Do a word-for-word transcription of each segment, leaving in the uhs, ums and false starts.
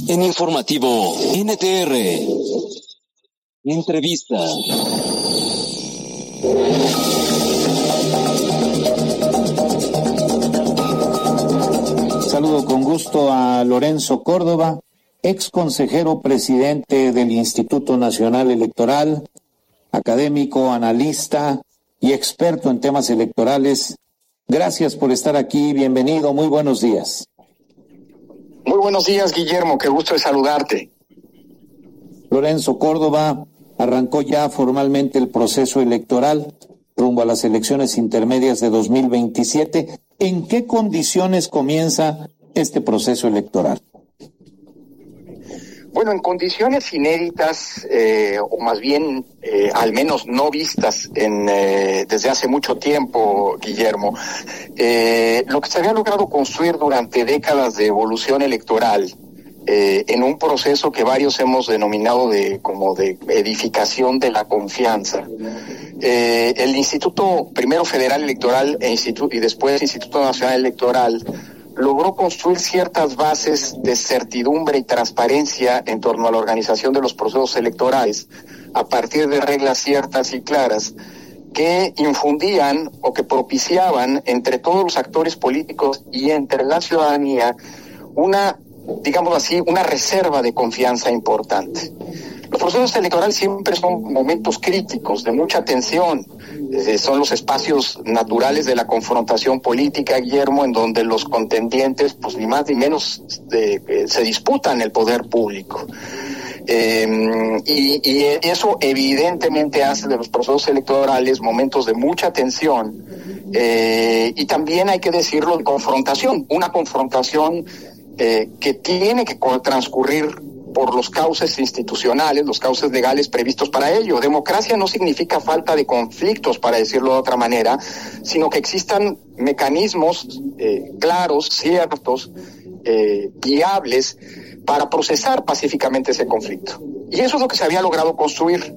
En Informativo N T R. Entrevista. Saludo con gusto a Lorenzo Córdoba, ex consejero presidente del Instituto Nacional Electoral, académico, analista y experto en temas electorales. Gracias por estar aquí, bienvenido, muy buenos días. Muy buenos días, Guillermo, qué gusto de saludarte. Lorenzo Córdoba, arrancó ya formalmente el proceso electoral rumbo a las elecciones intermedias de dos mil veintisiete. ¿En qué condiciones comienza este proceso electoral? Bueno, en condiciones inéditas, eh, o más bien, eh, al menos no vistas en, eh, desde hace mucho tiempo, Guillermo. Eh, lo que se había logrado construir durante décadas de evolución electoral, eh, en un proceso que varios hemos denominado de como de edificación de la confianza. Eh, el Instituto, primero Federal Electoral e Instituto, y después Instituto Nacional Electoral, logró construir ciertas bases de certidumbre y transparencia en torno a la organización de los procesos electorales a partir de reglas ciertas y claras que infundían o que propiciaban entre todos los actores políticos y entre la ciudadanía una, digamos así, una reserva de confianza importante. Los procesos electorales siempre son momentos críticos, de mucha tensión. Eh, son los espacios naturales de la confrontación política, Guillermo, en donde los contendientes, pues ni más ni menos, eh, eh, se disputan el poder público. Eh, y, y eso evidentemente hace de los procesos electorales momentos de mucha tensión, eh, y también hay que decirlo, de confrontación, una confrontación eh, que tiene que transcurrir por los cauces institucionales, los cauces legales previstos para ello. Democracia no significa falta de conflictos, para decirlo de otra manera, sino que existan mecanismos eh, claros, ciertos, eh, viables, para procesar pacíficamente ese conflicto. Y eso es lo que se había logrado construir.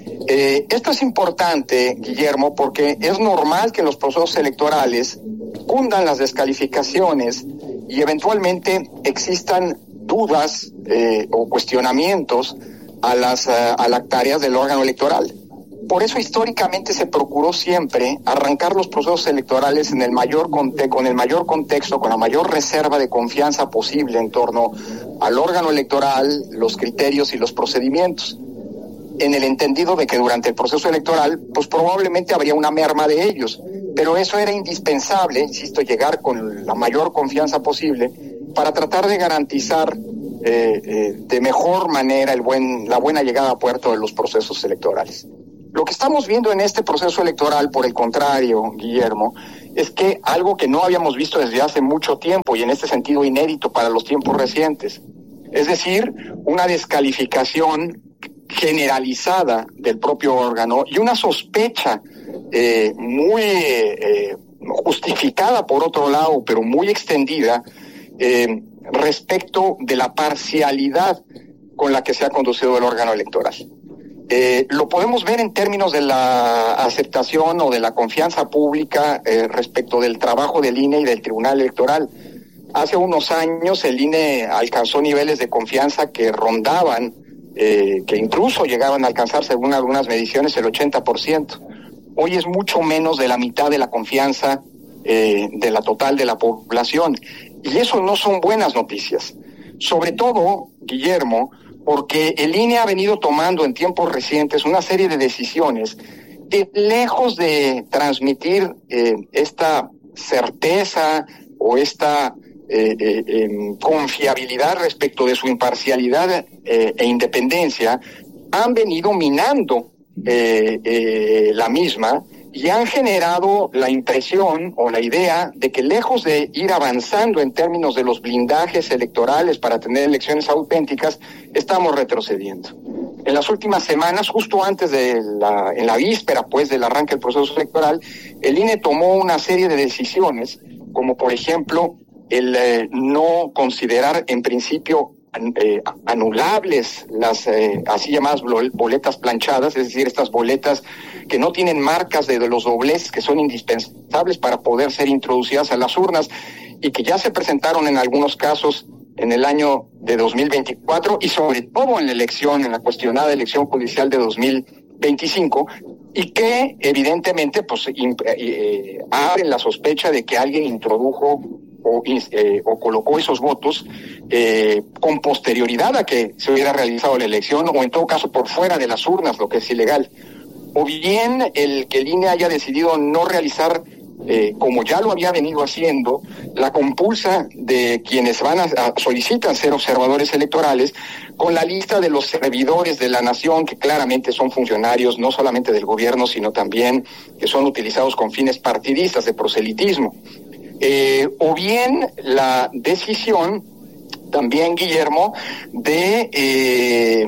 Eh, esto es importante, Guillermo, porque es normal que en los procesos electorales cundan las descalificaciones y eventualmente existan dudas eh, o cuestionamientos a las, a, a las tareas del órgano electoral. Por eso históricamente se procuró siempre arrancar los procesos electorales en el mayor conte- con el mayor contexto, con la mayor reserva de confianza posible en torno al órgano electoral, los criterios y los procedimientos, en el entendido de que durante el proceso electoral pues probablemente habría una merma de ellos, pero eso era indispensable, insisto, llegar con la mayor confianza posible para tratar de garantizar eh, eh, de mejor manera el buen, la buena llegada a puerto de los procesos electorales. Lo que estamos viendo en este proceso electoral, por el contrario, Guillermo, es que algo que no habíamos visto desde hace mucho tiempo y en este sentido inédito para los tiempos recientes, es decir, una descalificación generalizada del propio órgano y una sospecha eh, muy eh, justificada por otro lado, pero muy extendida, eh, respecto de la parcialidad con la que se ha conducido el órgano electoral. Eh, lo podemos ver en términos de la aceptación o de la confianza pública eh, respecto del trabajo del I N E y del Tribunal Electoral. Hace unos años el I N E alcanzó niveles de confianza que rondaban, eh, que incluso llegaban a alcanzar, según algunas mediciones, el ochenta por ciento. Hoy es mucho menos de la mitad de la confianza eh, de la total de la población. Y eso no son buenas noticias. Sobre todo, Guillermo, porque el I N E ha venido tomando en tiempos recientes una serie de decisiones que, lejos de transmitir eh, esta certeza o esta eh, eh, eh, confiabilidad respecto de su imparcialidad eh, e independencia, han venido minando eh, eh, la misma y han generado la impresión o la idea de que, lejos de ir avanzando en términos de los blindajes electorales para tener elecciones auténticas, estamos retrocediendo. En las últimas semanas, justo antes de la, en la víspera pues del arranque del proceso electoral, el I N E tomó una serie de decisiones, como por ejemplo el eh, no considerar en principio Eh, anulables las eh, así llamadas boletas planchadas, es decir, estas boletas que no tienen marcas de, de los dobleces que son indispensables para poder ser introducidas a las urnas y que ya se presentaron en algunos casos en el año de dos mil veinticuatro y sobre todo en la elección, en la cuestionada elección judicial de dos mil veinticinco, y que evidentemente pues eh, abren la sospecha de que alguien introdujo o, eh, o colocó esos votos eh, con posterioridad a que se hubiera realizado la elección, o en todo caso por fuera de las urnas, lo que es ilegal. O bien el que el I N E haya decidido no realizar, eh, como ya lo había venido haciendo, la compulsa de quienes van a, a solicitan ser observadores electorales, con la lista de los servidores de la nación, que claramente son funcionarios no solamente del gobierno, sino también que son utilizados con fines partidistas, de proselitismo. Eh, o bien la decisión también, Guillermo, de, eh,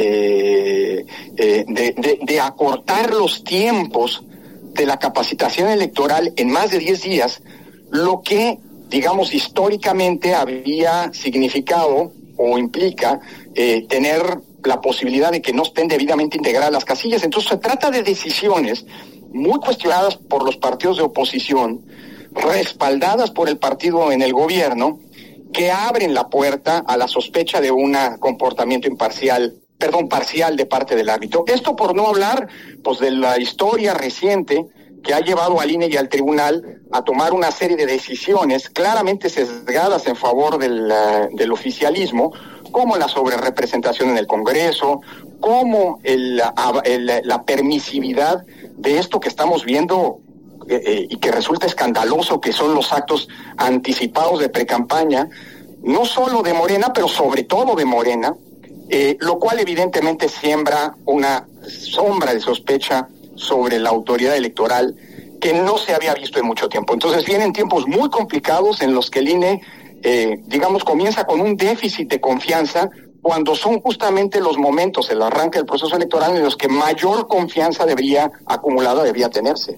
eh, eh, de, de, de acortar los tiempos de la capacitación electoral en más de diez días, lo que, digamos, históricamente había significado o implica eh, tener la posibilidad de que no estén debidamente integradas las casillas. Entonces se trata de decisiones muy cuestionadas por los partidos de oposición, respaldadas por el partido en el gobierno, que abren la puerta a la sospecha de un comportamiento imparcial, perdón, parcial de parte del árbitro. Esto por no hablar, pues, de la historia reciente que ha llevado al I N E y al tribunal a tomar una serie de decisiones claramente sesgadas en favor del, uh, del oficialismo, como la sobrerepresentación en el Congreso, como el, el, la permisividad de esto que estamos viendo eh, eh, y que resulta escandaloso, que son los actos anticipados de precampaña, no solo de Morena, pero sobre todo de Morena, eh, lo cual evidentemente siembra una sombra de sospecha sobre la autoridad electoral que no se había visto en mucho tiempo. Entonces vienen tiempos muy complicados en los que el I N E, eh, digamos, comienza con un déficit de confianza, cuando son justamente los momentos, el arranque del proceso electoral, en los que mayor confianza debería, acumulada debería tenerse.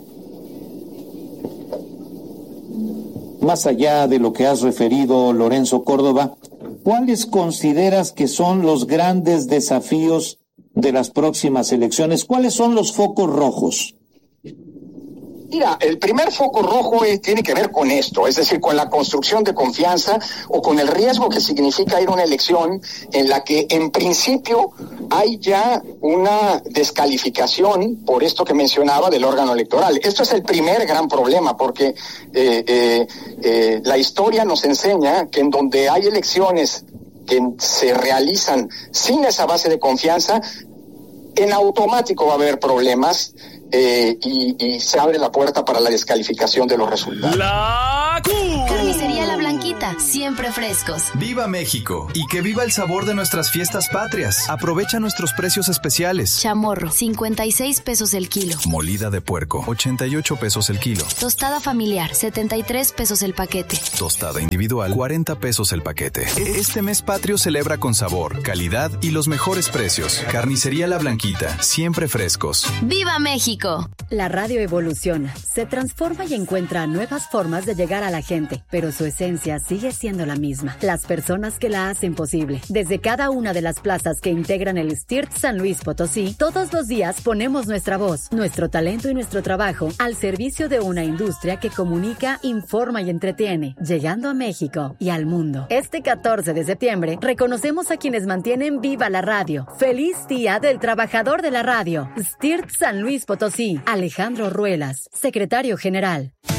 Más allá de lo que has referido, Lorenzo Córdoba, ¿cuáles consideras que son los grandes desafíos de las próximas elecciones? ¿Cuáles son los focos rojos? Mira, el primer foco rojo es, tiene que ver con esto, es decir, con la construcción de confianza o con el riesgo que significa ir a una elección en la que en principio hay ya una descalificación por esto que mencionaba del órgano electoral. Esto es el primer gran problema, porque eh, eh, eh, la historia nos enseña que en donde hay elecciones que se realizan sin esa base de confianza, en automático va a haber problemas. Eh, y, y se abre la puerta para la descalificación de los resultados. La Carnicería La Blanquita, siempre frescos. ¡Viva México! Y que viva el sabor de nuestras fiestas patrias. Aprovecha nuestros precios especiales. Chamorro, cincuenta y seis pesos el kilo. Molida de puerco, ochenta y ocho pesos el kilo. Tostada familiar, setenta y tres pesos el paquete. Tostada individual, cuarenta pesos el paquete. Este mes patrio celebra con sabor, calidad y los mejores precios. Carnicería La Blanquita, siempre frescos. ¡Viva México! La radio evoluciona, se transforma y encuentra nuevas formas de llegar a la gente, pero su esencia sigue siendo la misma. Las personas que la hacen posible. Desde cada una de las plazas que integran el S T I R T San Luis Potosí, todos los días ponemos nuestra voz, nuestro talento y nuestro trabajo al servicio de una industria que comunica, informa y entretiene, llegando a México y al mundo. Este catorce de septiembre, reconocemos a quienes mantienen viva la radio. ¡Feliz Día del Trabajador de la Radio! S T I R T San Luis Potosí. Alejandro Ruelas, secretario general.